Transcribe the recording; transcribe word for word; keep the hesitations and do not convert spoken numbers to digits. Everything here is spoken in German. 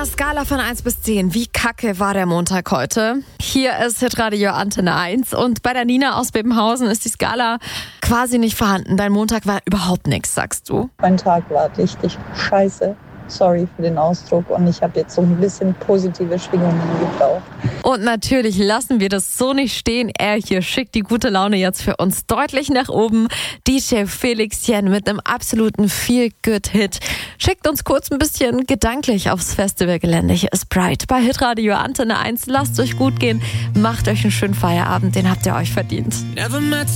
einer Skala von eins bis zehn, wie kacke war der Montag heute? Hier ist Hitradio Antenne eins und bei der Nina aus Bebenhausen ist die Skala quasi nicht vorhanden. Dein Montag war überhaupt nichts, sagst du? Mein Tag war richtig scheiße. Sorry für den Ausdruck und ich habe jetzt so ein bisschen positive Schwingungen gebraucht. Und natürlich lassen wir das so nicht stehen. Er hier schickt die gute Laune jetzt für uns deutlich nach oben. D J Felixchen mit einem absoluten Feel-Good-Hit schickt uns kurz ein bisschen gedanklich aufs Festivalgelände. Hier ist Bright bei Hitradio Antenne eins. Lasst euch gut gehen, macht euch einen schönen Feierabend, den habt ihr euch verdient.